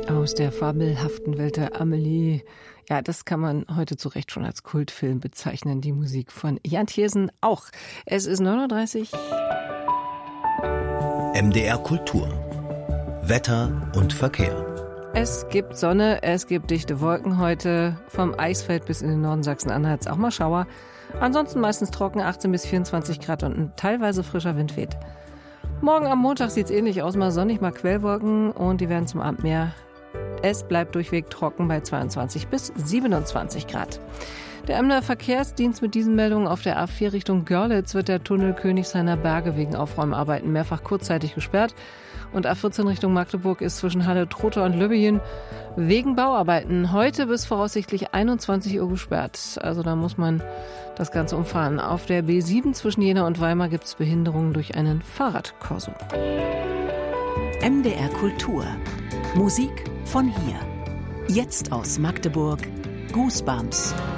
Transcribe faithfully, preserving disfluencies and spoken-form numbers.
Aus der fabelhaften Welt der Amelie. Ja, das kann man heute zu Recht schon als Kultfilm bezeichnen, die Musik von Jan Thiersen auch. Es ist neun Uhr dreißig. M D R Kultur. Wetter und Verkehr. Es gibt Sonne, es gibt dichte Wolken heute. Vom Eisfeld bis in den Norden Sachsen-Anhalts auch mal Schauer. Ansonsten meistens trocken, achtzehn bis vierundzwanzig Grad und ein teilweise frischer Wind weht. Morgen am Montag sieht es ähnlich aus, mal sonnig, mal Quellwolken und die werden zum Abend mehr. Es bleibt durchweg trocken bei zweiundzwanzig bis siebenundzwanzig Grad. Der Emder Verkehrsdienst mit diesen Meldungen: auf der A vier Richtung Görlitz wird der Tunnel Königshainer Berge wegen Aufräumarbeiten mehrfach kurzzeitig gesperrt. Und A vierzehn Richtung Magdeburg ist zwischen Halle-Trotha und Löbbingen wegen Bauarbeiten heute bis voraussichtlich einundzwanzig Uhr gesperrt. Also da muss man das Ganze umfahren. Auf der B sieben zwischen Jena und Weimar gibt es Behinderungen durch einen Fahrradkorso. M D R Kultur. Musik von hier. Jetzt aus Magdeburg. Goosebumps.